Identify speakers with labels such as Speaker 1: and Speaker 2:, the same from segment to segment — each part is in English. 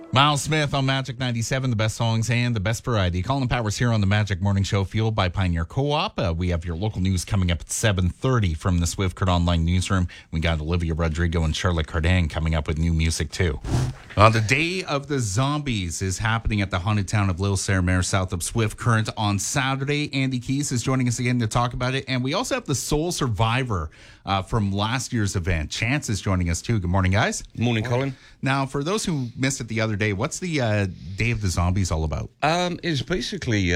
Speaker 1: Miles Smith on Magic 97, the best songs and the best variety. Colin Powers here on the Magic Morning Show, fueled by Pioneer Co-op. We have your local news coming up at 7:30 from the Swift Current Online Newsroom. We got Olivia Rodrigo and Charlotte Cardin coming up with new music, too. The Day of the Zombies is happening at the haunted town of Little Sarah south of Swift Current on Saturday. Andy Keys is joining us again to talk about it. And we also have the Soul Survivor from last year's event. Chance is joining us, too. Good morning, guys.
Speaker 2: Morning, Colin.
Speaker 1: Now, for those who missed it the other day, what's the Day of the Zombies all about?
Speaker 2: It's basically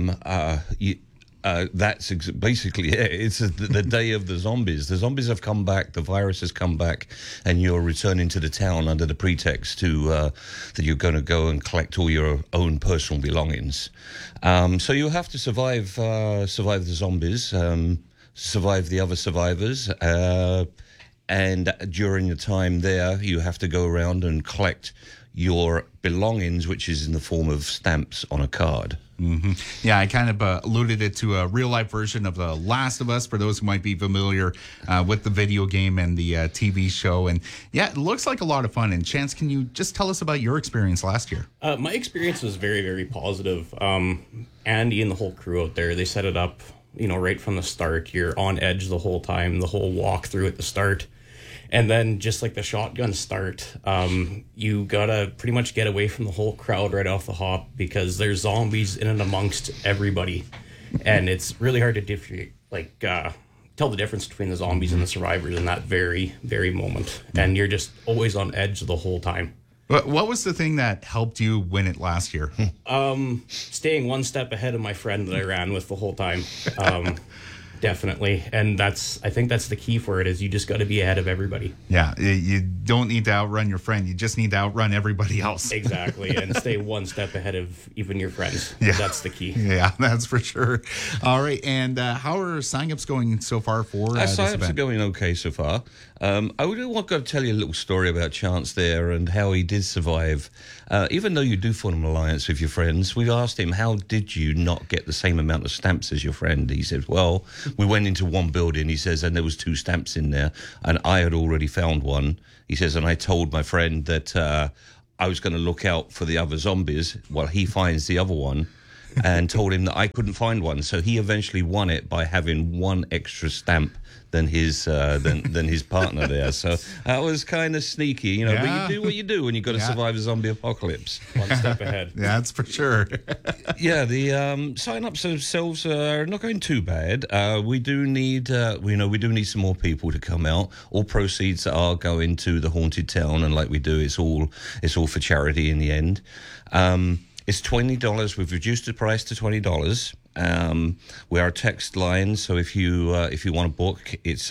Speaker 2: basically it. It's the Day of the Zombies. The zombies have come back. The virus has come back, and you're returning to the town under the pretext that you're going to go and collect all your own personal belongings. So you have to survive the zombies, survive the other survivors. And during the time there, you have to go around and collect your belongings, which is in the form of stamps on a card.
Speaker 1: Mm-hmm. Yeah, I kind of alluded it to a real-life version of The Last of Us, for those who might be familiar with the video game and the TV show. And, yeah, it looks like a lot of fun. And, Chance, can you just tell us about your experience last year?
Speaker 3: My experience was very, very positive. Andy and the whole crew out there, they set it up, right from the start. You're on edge the whole time, the whole walkthrough at the start. And then just like the shotgun start, you gotta pretty much get away from the whole crowd right off the hop, because there's zombies in and amongst everybody. And it's really hard to tell the difference between the zombies and the survivors in that very, very moment. And you're just always on edge the whole time.
Speaker 1: What was the thing that helped you win it last year?
Speaker 3: Staying one step ahead of my friend that I ran with the whole time. Definitely. And I think that's the key for it, is you just got to be ahead of everybody.
Speaker 1: Yeah, you don't need to outrun your friend. You just need to outrun everybody else.
Speaker 3: Exactly. And stay one step ahead of even your friends.
Speaker 1: Yeah.
Speaker 3: That's the key.
Speaker 1: Yeah, that's for sure. All right. And how are signups going so far for this event?
Speaker 2: Signups are going okay so far. I would want to tell you a little story about Chance there and how he did survive. Even though you do form an alliance with your friends, we asked him, how did you not get the same amount of stamps as your friend? He said, well, we went into one building, he says, and there was 2 stamps in there, and I had already found one. He says, and I told my friend that I was going to look out for the other zombies while he finds the other one, and told him that I couldn't find one. So he eventually won it by having 1 extra stamp than his partner there. So that was kind of sneaky, But you do what you do when you've got to survive a zombie apocalypse.
Speaker 3: One step ahead.
Speaker 1: Yeah, that's for sure.
Speaker 2: Yeah, the sign-ups themselves are not going too bad. We do need, we do need some more people to come out. All proceeds are going to the haunted town, and like we do, it's all for charity in the end. It's $20. We've reduced the price to $20. We are a text line, so if you want to book, it's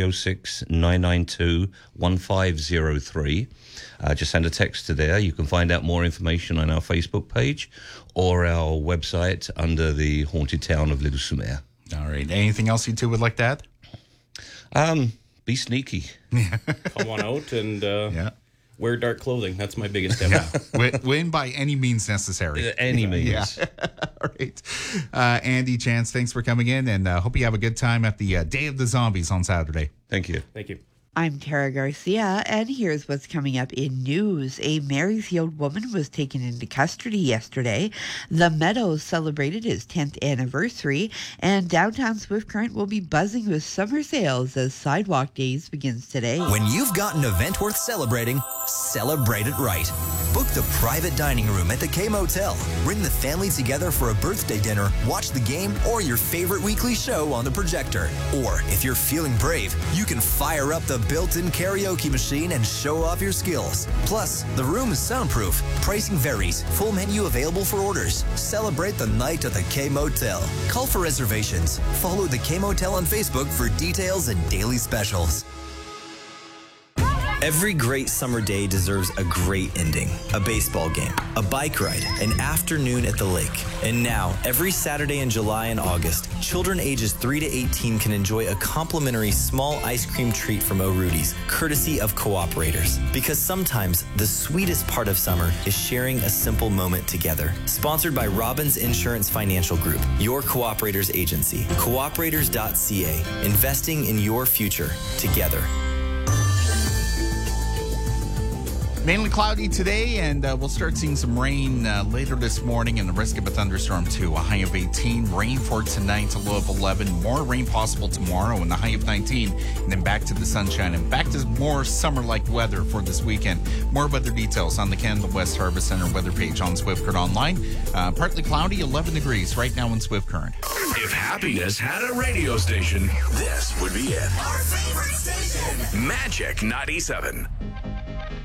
Speaker 2: 306-992-1503. Just send a text to there. You can find out more information on our Facebook page or our website under the haunted town of Little Sumer.
Speaker 1: All right. Anything else you two would like to
Speaker 2: add? Be sneaky.
Speaker 3: Come on out and wear dark clothing. That's my biggest tip.
Speaker 1: Yeah. Win by any means necessary.
Speaker 2: Any means.
Speaker 1: Yeah. All right. Andy, Chance, thanks for coming in, and hope you have a good time at the Day of the Zombies on Saturday.
Speaker 2: Thank you.
Speaker 3: Thank you.
Speaker 4: I'm Tara Garcia, and here's what's coming up in news. A Marysfield woman was taken into custody yesterday. The Meadows celebrated its 10th anniversary, and downtown Swift Current will be buzzing with summer sales as Sidewalk Days begins today.
Speaker 5: When you've got an event worth celebrating, celebrate it right. Book the private dining room at the K Motel. Bring the family together for a birthday dinner, watch the game, or your favorite weekly show on the projector. Or, if you're feeling brave, you can fire up the built-in karaoke machine and show off your skills. Plus, the room is soundproof. Pricing varies. Full menu available for orders. Celebrate the night at the K Motel. Call for reservations. Follow the K Motel on Facebook for details and daily specials. Every great summer day deserves a great ending. A baseball game, a bike ride, an afternoon at the lake. And now, every Saturday in July and August, children ages 3 to 18 can enjoy a complimentary small ice cream treat from O'Rudy's, courtesy of Cooperators. Because sometimes the sweetest part of summer is sharing a simple moment together. Sponsored by Robbins Insurance Financial Group, your Cooperators agency. Cooperators.ca, investing in your future together.
Speaker 1: Mainly cloudy today, and we'll start seeing some rain later this morning and the risk of a thunderstorm too. A high of 18. Rain for tonight, a low of 11. More rain possible tomorrow and a high of 19. And then back to the sunshine and back to more summer-like weather for this weekend. More weather details on the Canada West Harvest Center weather page on Swift Current Online. Partly cloudy, 11 degrees right now in Swift Current.
Speaker 6: If happiness had a radio station, this would be it. Our favorite station, Magic 97.